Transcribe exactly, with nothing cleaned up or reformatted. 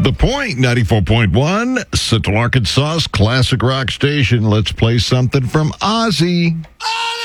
The Point, ninety-four point one, Central Arkansas's classic rock station. Let's play something from Ozzy. Ozzy!